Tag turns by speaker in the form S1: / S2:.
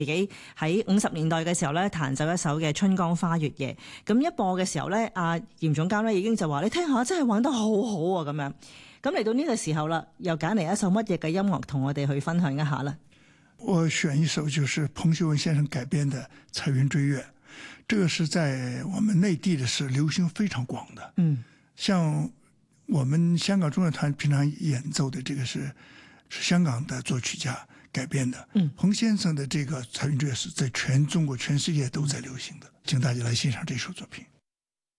S1: 自己喺50年代嘅時候咧彈奏一首嘅《春江花月夜》，咁一播嘅時候咧，阿嚴總監咧已經就話：你聽下，真係玩得好好啊！咁樣，咁嚟到呢個時候啦，又揀嚟一首乜嘢嘅音樂同我哋去分享一下啦。
S2: 我選一首就是彭秀文先生改編的《彩雲追月》，這個是在我們內地的是流行非常廣的。像我們香港中樂團平常演奏的這個是香港的作曲家改編的。彭先生的這個《彩雲追月》是在全中國、全世界都在流行的，請大家來欣賞這首作品。